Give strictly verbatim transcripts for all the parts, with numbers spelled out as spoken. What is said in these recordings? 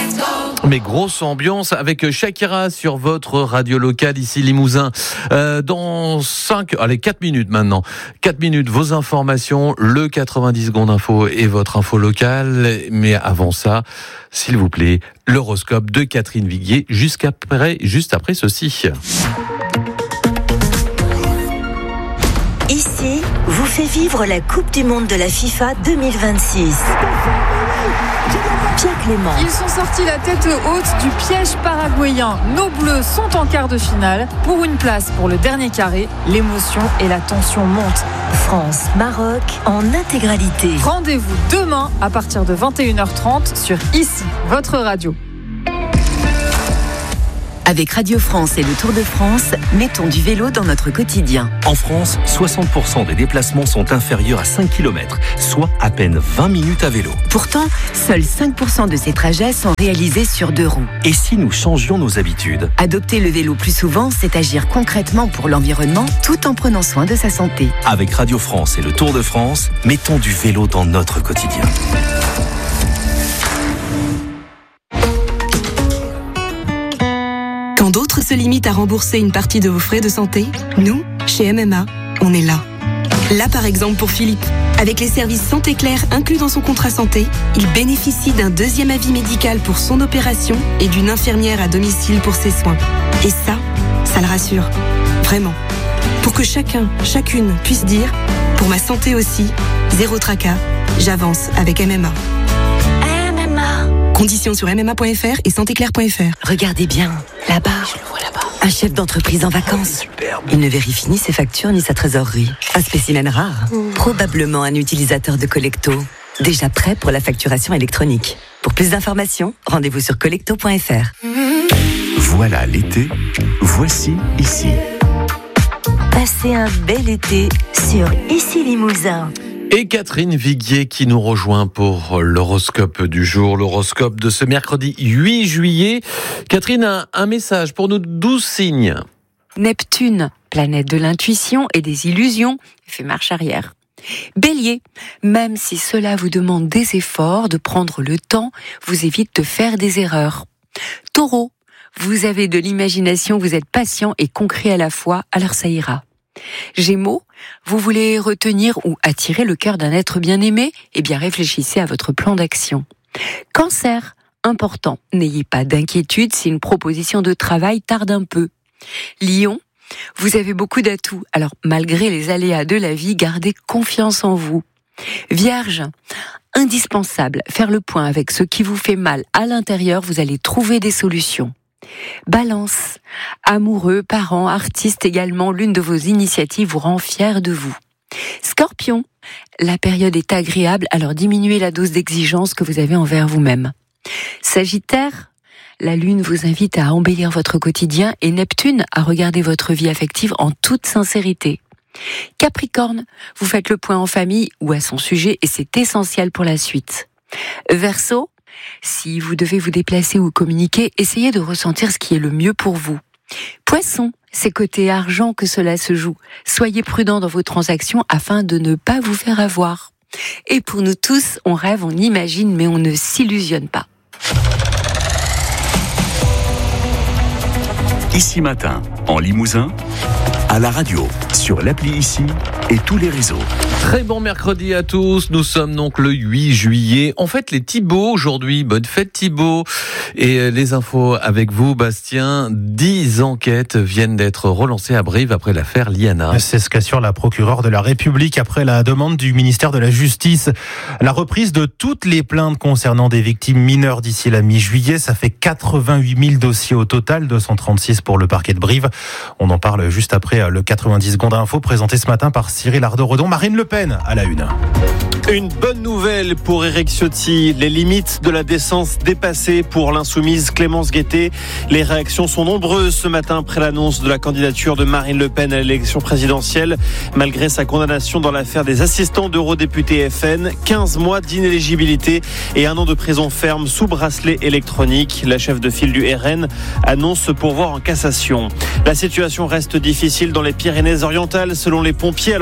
Mais grosse ambiance avec Shakira sur votre radio locale ici Limousin. Euh, dans cinq, allez quatre minutes maintenant. quatre minutes, vos informations, le quatre-vingt-dix secondes info et votre info locale. Mais avant ça, s'il vous plaît, l'horoscope de Catherine Viguier jusqu'après, juste après ceci. Ici, vous fait vivre la Coupe du Monde de la FIFA deux mille vingt-six. Pierre Clément. Ils sont sortis la tête haute du piège paraguayen. Nos Bleus sont en quart de finale. Pour une place pour le dernier carré, l'émotion et la tension montent. France-Maroc en intégralité. Rendez-vous demain à partir de vingt et une heures trente sur Ici, votre radio. Avec Radio France et le Tour de France, mettons du vélo dans notre quotidien. En France, soixante pour cent des déplacements sont inférieurs à cinq kilomètres, soit à peine vingt minutes à vélo. Pourtant, seuls cinq pour cent de ces trajets sont réalisés sur deux roues. Et si nous changions nos habitudes ? Adopter le vélo plus souvent, c'est agir concrètement pour l'environnement tout en prenant soin de sa santé. Avec Radio France et le Tour de France, mettons du vélo dans notre quotidien. Quand d'autres se limitent à rembourser une partie de vos frais de santé, nous, chez M M A, on est là. Là par exemple pour Philippe. Avec les services Santé Claire inclus dans son contrat santé, il bénéficie d'un deuxième avis médical pour son opération et d'une infirmière à domicile pour ses soins. Et ça, ça le rassure. Vraiment. Pour que chacun, chacune puisse dire « Pour ma santé aussi, zéro tracas, j'avance avec M M A ». Conditions sur m m a point f r et santé claire point f r. Regardez bien, là-bas. Je le vois là-bas. Un chef d'entreprise en vacances. Superbe. Il ne vérifie ni ses factures ni sa trésorerie. Un spécimen rare. Mmh. Probablement un utilisateur de Collecto. Déjà prêt pour la facturation électronique. Pour plus d'informations, rendez-vous sur collecto point f r. Voilà l'été, voici Ici. Passez un bel été sur Ici Limousin. Et Catherine Viguier qui nous rejoint pour l'horoscope du jour, l'horoscope de ce mercredi huit juillet. Catherine a un message pour nos douze signes. Neptune, planète de l'intuition et des illusions, fait marche arrière. Bélier, même si cela vous demande des efforts, de prendre le temps, vous évite de faire des erreurs. Taureau, vous avez de l'imagination, vous êtes patient et concret à la fois, alors ça ira. Gémeaux, vous voulez retenir ou attirer le cœur d'un être bien-aimé ? Eh bien, réfléchissez à votre plan d'action. Cancer, important, n'ayez pas d'inquiétude si une proposition de travail tarde un peu. Lion, vous avez beaucoup d'atouts, alors malgré les aléas de la vie, gardez confiance en vous. Vierge, indispensable, faire le point avec ce qui vous fait mal à l'intérieur, vous allez trouver des solutions. Balance, amoureux, parents, artistes également, l'une de vos initiatives vous rend fier de vous. Scorpion, la période est agréable, alors diminuez la dose d'exigence que vous avez envers vous-même. Sagittaire, la lune vous invite à embellir votre quotidien et Neptune à regarder votre vie affective en toute sincérité. Capricorne, vous faites le point en famille ou à son sujet et c'est essentiel pour la suite. Verseau, si vous devez vous déplacer ou communiquer, essayez de ressentir ce qui est le mieux pour vous. Poisson, c'est côté argent que cela se joue. Soyez prudent dans vos transactions afin de ne pas vous faire avoir. Et pour nous tous, on rêve, on imagine, mais on ne s'illusionne pas. Ici Matin, en Limousin, à la radio, sur l'appli Ici et tous les réseaux. Très bon mercredi à tous, nous sommes donc le huit juillet. On fête les Thibauts aujourd'hui, bonne fête Thibaut. Et les infos avec vous Bastien, dix enquêtes viennent d'être relancées à Brive après l'affaire Liana. C'est ce qu'assure la procureure de la République après la demande du ministère de la Justice. La reprise de toutes les plaintes concernant des victimes mineures d'ici la mi-juillet, ça fait quatre-vingt-huit mille dossiers au total, deux cent trente-six pour le parquet de Brive. On en parle juste après le quatre-vingt-dix secondes info présenté ce matin par Cyril Ardo-Redon. Marine Le Pen à la une. Une bonne nouvelle pour Éric Ciotti. Les limites de la décence dépassées pour l'insoumise Clémence Guettet. Les réactions sont nombreuses ce matin après l'annonce de la candidature de Marine Le Pen à l'élection présidentielle. Malgré sa condamnation dans l'affaire des assistants d'eurodéputés F N, quinze mois d'inéligibilité et un an de prison ferme sous bracelet électronique. La chef de file du R N annonce se pourvoir en cassation. La situation reste difficile dans les Pyrénées-Orientales selon les pompiers. Alors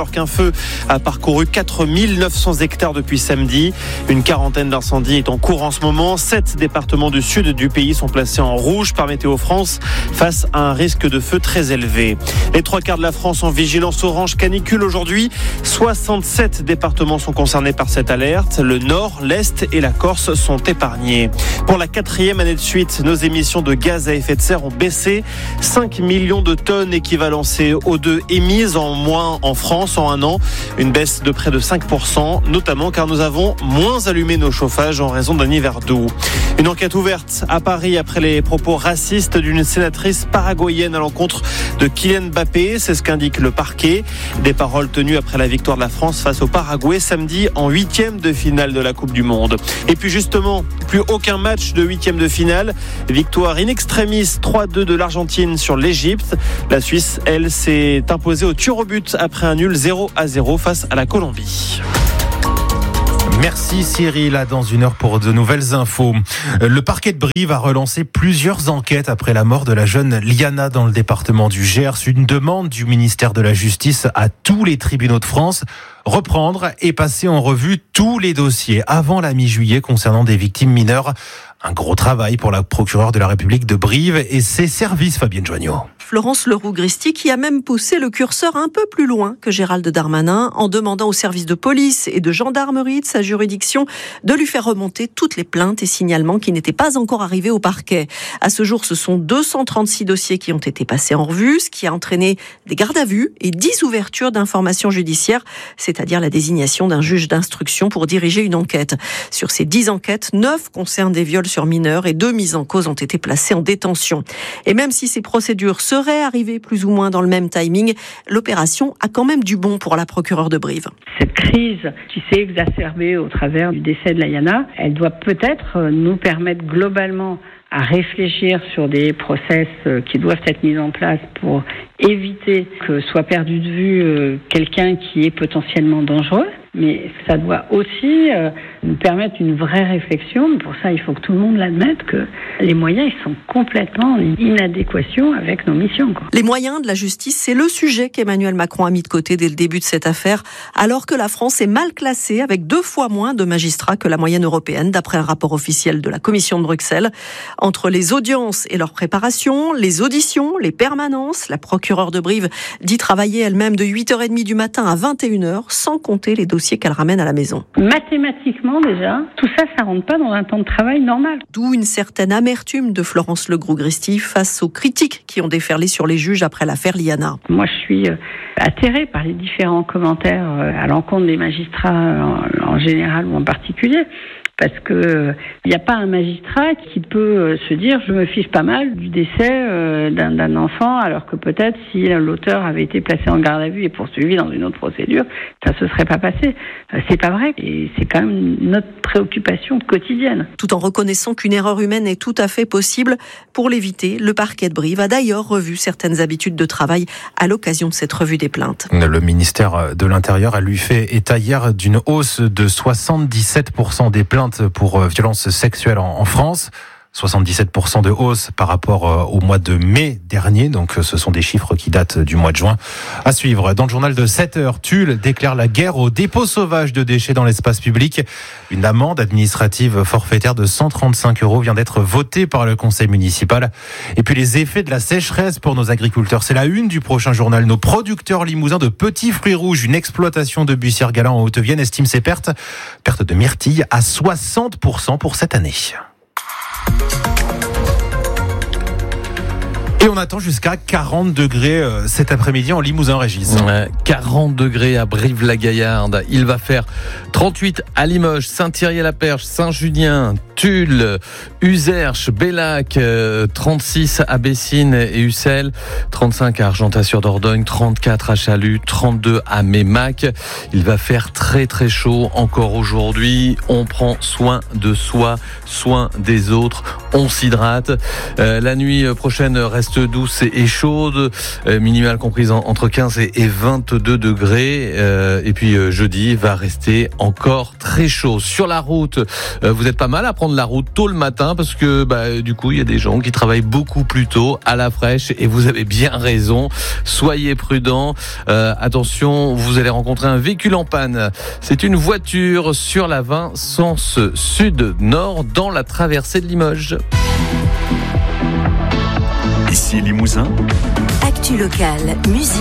alors qu'un feu a parcouru quatre mille neuf cents hectares depuis samedi. Une quarantaine d'incendies est en cours en ce moment. Sept départements du sud du pays sont placés en rouge par Météo France face à un risque de feu très élevé. Les trois quarts de la France en vigilance orange canicule aujourd'hui. soixante-sept départements sont concernés par cette alerte. Le nord, l'est et la Corse sont épargnés. Pour la quatrième année de suite, nos émissions de gaz à effet de serre ont baissé. cinq millions de tonnes équivalent C O deux émises en moins en France en un an. Une baisse de près de cinq pour cent, notamment car nous avons moins allumé nos chauffages en raison d'un hiver doux. Une enquête ouverte à Paris après les propos racistes d'une sénatrice paraguayenne à l'encontre de Kylian Mbappé. C'est ce qu'indique le parquet. Des paroles tenues après la victoire de la France face au Paraguay samedi en huitième de finale de la Coupe du Monde. Et puis justement, plus aucun match de huitième de finale. Victoire in extremis trois deux de l'Argentine sur l'Égypte. La Suisse, elle, s'est imposée au tir au but après un nul zéro à zéro face à la Colombie. Merci Cyril, là dans une heure pour de nouvelles infos. Le parquet de Brive a relancé plusieurs enquêtes après la mort de la jeune Liana dans le département du Gers. Une demande du ministère de la Justice à tous les tribunaux de France. Reprendre et passer en revue tous les dossiers avant la mi-juillet concernant des victimes mineures. Un gros travail pour la procureure de la République de Brive et ses services, Fabienne Joignot. Florence Leroux-Gristi qui a même poussé le curseur un peu plus loin que Gérald Darmanin en demandant aux services de police et de gendarmerie de sa juridiction de lui faire remonter toutes les plaintes et signalements qui n'étaient pas encore arrivés au parquet. À ce jour, ce sont deux cent trente-six dossiers qui ont été passés en revue, ce qui a entraîné des gardes à vue et dix ouvertures d'informations judiciaires, c'est-à-dire la désignation d'un juge d'instruction pour diriger une enquête. Sur ces dix enquêtes, neuf concernent des viols sur mineurs et deux mises en cause ont été placées en détention. Et même si ces procédures seraient arrivées plus ou moins dans le même timing, l'opération a quand même du bon pour la procureure de Brive. Cette crise qui s'est exacerbée au travers du décès de Liana, elle doit peut-être nous permettre globalement à réfléchir sur des process qui doivent être mis en place pour éviter que soit perdu de vue quelqu'un qui est potentiellement dangereux. Mais ça doit aussi nous permettre une vraie réflexion. Pour ça, il faut que tout le monde l'admette que les moyens ils sont complètement en inadéquation avec nos missions, quoi. Les moyens de la justice, c'est le sujet qu'Emmanuel Macron a mis de côté dès le début de cette affaire, alors que la France est mal classée avec deux fois moins de magistrats que la moyenne européenne, d'après un rapport officiel de la Commission de Bruxelles. Entre les audiences et leur préparation, les auditions, les permanences, la procureure de Brive dit travailler elle-même de huit heures trente du matin à vingt et une heures, sans compter les dossiers qu'elle ramène à la maison. Mathématiquement déjà, tout ça, ça rentre pas dans un temps de travail normal. D'où une certaine amertume de Florence Leroux-Gristi face aux critiques qui ont déferlé sur les juges après l'affaire Liana. Moi, je suis atterrée par les différents commentaires à l'encontre des magistrats en, en général ou en particulier. Parce que il n'y a pas un magistrat qui peut se dire je me fiche pas mal du décès d'un, d'un enfant, alors que peut-être si l'auteur avait été placé en garde à vue et poursuivi dans une autre procédure, ça se serait pas passé. C'est pas vrai et c'est quand même notre préoccupation quotidienne. Tout en reconnaissant qu'une erreur humaine est tout à fait possible, pour l'éviter, le parquet de Brive a d'ailleurs revu certaines habitudes de travail à l'occasion de cette revue des plaintes. Le ministère de l'Intérieur a lui fait état hier d'une hausse de soixante-dix-sept pour cent des plaintes pour violences sexuelles en France. soixante-dix-sept pour cent de hausse par rapport au mois de mai dernier. Donc ce sont des chiffres qui datent du mois de juin. À suivre, dans le journal de sept heures, Tulle déclare la guerre au dépôt sauvage de déchets dans l'espace public. Une amende administrative forfaitaire de cent trente-cinq euros vient d'être votée par le conseil municipal. Et puis les effets de la sécheresse pour nos agriculteurs. C'est la une du prochain journal. Nos producteurs limousins de petits fruits rouges, une exploitation de Bussière-Galant en Haute-Vienne, estime ses pertes, pertes de myrtille à soixante pour cent pour cette année. Et on attend jusqu'à quarante degrés cet après-midi en Limousin, Régis. Ouais, quarante degrés à Brive-la-Gaillarde. Il va faire trente-huit à Limoges, Saint-Thierry-la-Perche, Saint-Junien, Tulle, Uzerche, Bellac, trente-six à Bessines et Ussel, trente-cinq à Argentat-sur-Dordogne, trente-quatre à Chalut, trente-deux à Mémac. Il va faire très très chaud encore aujourd'hui. On prend soin de soi, soin des autres. On s'hydrate. Euh, la nuit prochaine reste reste douce et chaude, euh, minimale comprise en, entre quinze et vingt-deux degrés. Euh, et puis euh, jeudi va rester encore très chaud. Sur la route, euh, vous êtes pas mal à prendre la route tôt le matin parce que bah, du coup il y a des gens qui travaillent beaucoup plus tôt à la fraîche et vous avez bien raison. Soyez prudents. Euh, attention, vous allez rencontrer un véhicule en panne. C'est une voiture sur la vingt sens sud-nord dans la traversée de Limoges. Ici Limousin. Actu locale, musique.